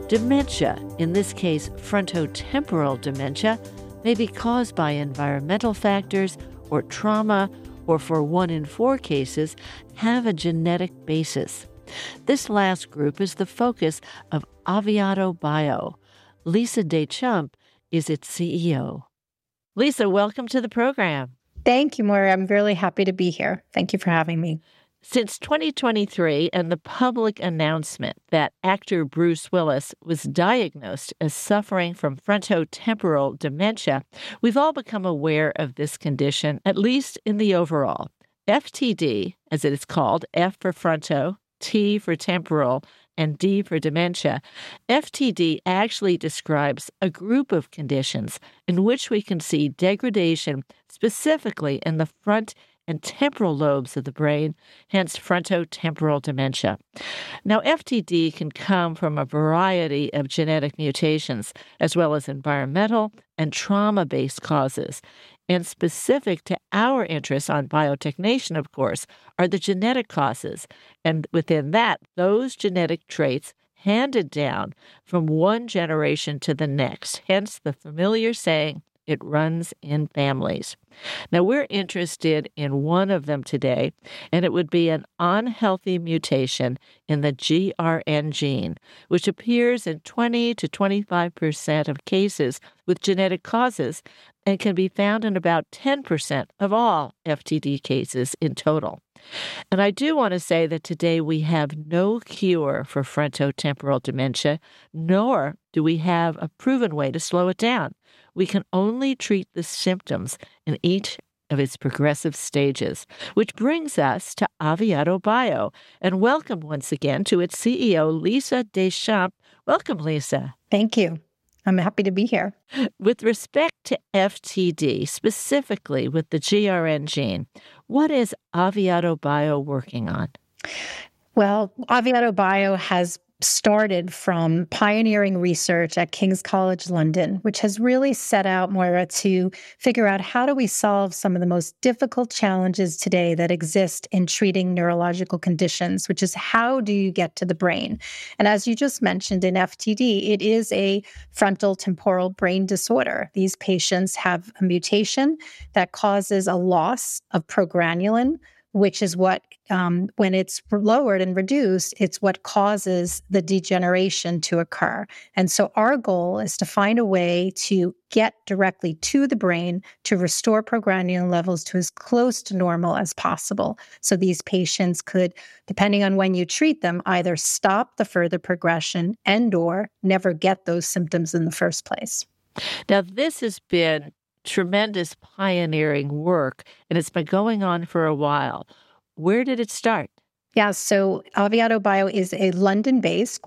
Dementia, in this case frontotemporal dementia, may be caused by environmental factors or trauma, or for 1 in 4 cases, have a genetic basis. This last group is the focus of Aviato Bio. Lisa Deschamps is its CEO. Lisa, welcome to the program. Thank you, Maura. I'm really happy to be here. Thank you for having me. Since 2023 and the public announcement that actor Bruce Willis was diagnosed as suffering from frontotemporal dementia, we've all become aware of this condition, at least in the overall. FTD, as it is called, F for fronto, T for temporal, and D for dementia, FTD actually describes a group of conditions in which we can see degradation specifically in the front and temporal lobes of the brain, hence frontotemporal dementia. Now, FTD can come from a variety of genetic mutations, as well as environmental and trauma-based causes. And specific to our interests on biotechnation, of course, are the genetic causes. And within that, those genetic traits handed down from one generation to the next, hence the familiar saying, it runs in families. Now, we're interested in one of them today, and it would be an unhealthy mutation in the GRN gene, which appears in 20 to 25% of cases with genetic causes and can be found in about 10% of all FTD cases in total. And I do want to say that today we have no cure for frontotemporal dementia, nor do we have a proven way to slow it down. We can only treat the symptoms in each of its progressive stages, which brings us to Aviato Bio. And welcome once again to its CEO, Lisa Deschamps. Welcome, Lisa. Thank you. I'm happy to be here. With respect to FTD, specifically with the GRN gene, what is Aviato Bio working on? Well, Aviato Bio has started from pioneering research at King's College London, which has really set out, Moira, to figure out how do we solve some of the most difficult challenges today that exist in treating neurological conditions, which is how do you get to the brain? And as you just mentioned in FTD, it is a frontal temporal brain disorder. These patients have a mutation that causes a loss of progranulin, which is what, when it's lowered and reduced, it's what causes the degeneration to occur. And so our goal is to find a way to get directly to the brain to restore progranulin levels to as close to normal as possible. So these patients could, depending on when you treat them, either stop the further progression and/or never get those symptoms in the first place. Now, this has been tremendous pioneering work, and it's been going on for a while. Where did it start? Yeah, so Aviato Bio is a London-based